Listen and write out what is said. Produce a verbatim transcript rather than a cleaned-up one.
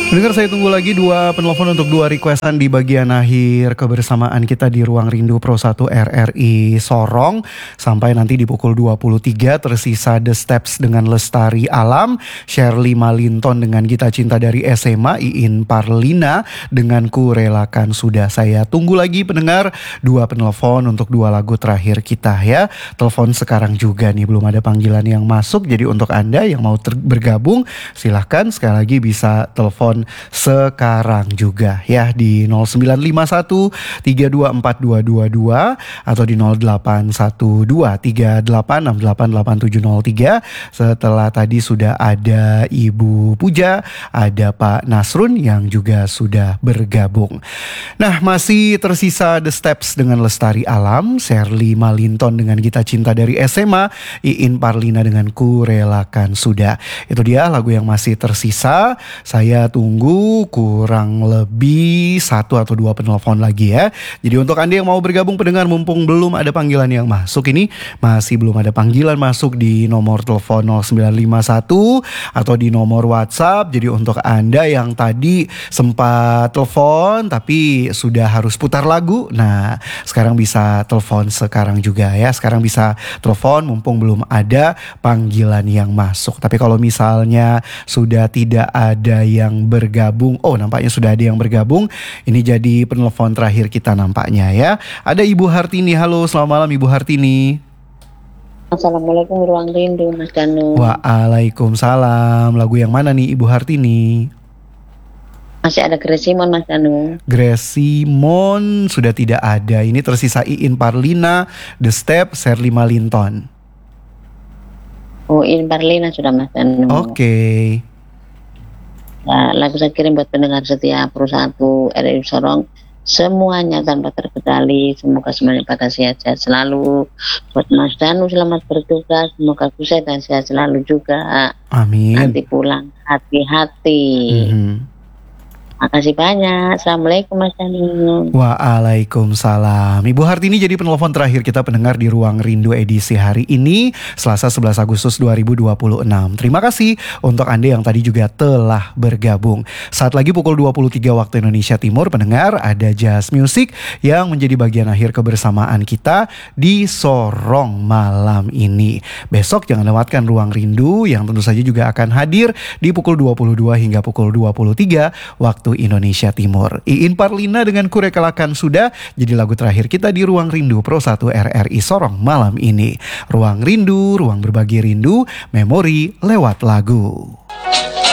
Pendengar, saya tunggu lagi dua penelpon untuk dua requestan di bagian akhir kebersamaan kita di Ruang Rindu Pro satu R R I Sorong. Sampai nanti di pukul dua puluh tiga tersisa The Steps dengan Lestari Alam, Shirley Malinton dengan Kita Cinta dari S M A, Iin Parlina dengan Ku Relakan Sudah. Saya tunggu lagi pendengar dua penelpon untuk dua lagu terakhir kita ya. Telepon sekarang juga nih, belum ada panggilan yang masuk. Jadi untuk Anda yang mau ter- bergabung silahkan sekali lagi bisa telepon sekarang juga ya di nol sembilan lima satu tiga dua empat dua dua dua atau di nol delapan satu dua tiga delapan enam delapan delapan tujuh nol tiga. Setelah tadi sudah ada Ibu Puja, ada Pak Nasrun yang juga sudah bergabung. Nah, masih tersisa The Steps dengan Lestari Alam, Shirley Malinton dengan Kita Cinta dari S M A, Iin Parlina dengan Ku Relakan Sudah. Itu dia lagu yang masih tersisa. Saya tunggu kurang lebih satu atau dua penelpon lagi ya. Jadi untuk Anda yang mau bergabung pendengar, mumpung belum ada panggilan yang masuk ini, masih belum ada panggilan masuk di nomor telepon nol sembilan lima satu atau di nomor WhatsApp. Jadi untuk Anda yang tadi sempat telepon tapi sudah harus putar lagu, nah sekarang bisa telepon sekarang juga ya. Sekarang bisa telepon mumpung belum ada panggilan yang masuk. Tapi kalau misalnya sudah tidak ada yang bergabung, oh nampaknya sudah ada yang bergabung. Ini jadi penelpon terakhir kita nampaknya ya. Ada Ibu Hartini. Halo, selamat malam Ibu Hartini. Assalamualaikum Ruang Rindu Mas Danu. Waalaikumsalam. Lagu yang mana nih Ibu Hartini? Masih ada Gresimon Mas Danu. Gresimon sudah tidak ada. Ini tersisa Iin Parlina, The Step, Shirley Malinton. Oh, Iin Parlina sudah Mas Danu. Oke. Okay. Nah, lagu saya kirim buat pendengar setia Pro satu R R I Sorong semuanya tanpa terkecuali. Semoga semuanya pada sehat-sehat selalu. Buat Mas Danu selamat bertugas, semoga sehat dan sehat selalu juga. Amin. Nanti pulang hati-hati. Mm-hmm. Makasih banyak. Assalamualaikum Mas Danu. Waalaikumsalam. Ibu Hartini jadi penelpon terakhir kita pendengar di Ruang Rindu edisi hari ini, Selasa sebelas Agustus dua ribu dua puluh enam. Terima kasih untuk Anda yang tadi juga telah bergabung. Saat lagi pukul dua puluh tiga waktu Indonesia Timur, pendengar, ada Jazz Music yang menjadi bagian akhir kebersamaan kita di Sorong malam ini. Besok jangan lewatkan Ruang Rindu yang tentu saja juga akan hadir di pukul dua puluh dua hingga pukul dua puluh tiga waktu Indonesia Timur. Iin Parlina dengan Ku Relakan Sudah jadi lagu terakhir kita di Ruang Rindu Pro satu R R I Sorong malam ini. Ruang Rindu, ruang berbagi rindu, memori lewat lagu.